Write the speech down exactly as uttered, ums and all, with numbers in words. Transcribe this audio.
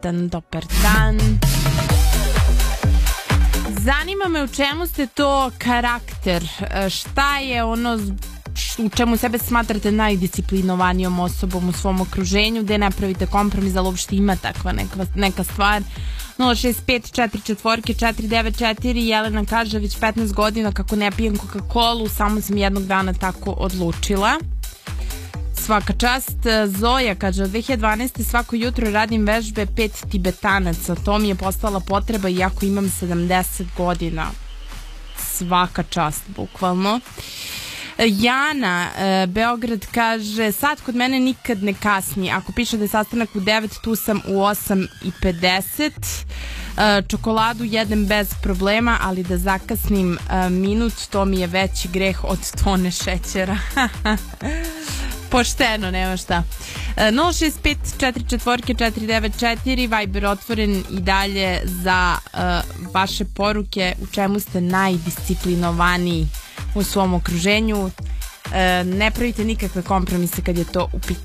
Dan, dobar dan. Zanima me u čemu ste to karakter, šta je ono u čemu sebe smatrate najdisciplinovanijom osobom u svom okruženju, gde ne pravite kompromis, da li uopšte ima takva neka, neka stvar. Nula šest pet četiri četiri četiri devet četiri. Jelena kaže već petnaest godina kako ne pijem Coca-Colu, samo sam jednog dana tako odlučila. Svaka čast. Zoja kaže od dve hiljade dvanaeste. svako jutro radim vežbe pet tibetanaca, to mi je postala potreba iako imam sedamdeset godina. Svaka čast, bukvalno. Jana, Beograd kaže sad kod mene nikad ne kasni, ako piše da je sastanak u devet, tu sam u osam i pedeset. Čokoladu jedem bez problema, ali da zakasnim minut, to mi je veći greh od tone šećera. Pošteno, nema šta. Nula šest pet četiri četiri četiri devet četiri. Viber otvoren i dalje za uh, vaše poruke u čemu ste najdisciplinovaniji u svom okruženju. Uh, ne pravite nikakve kompromise kad je to u pitanju.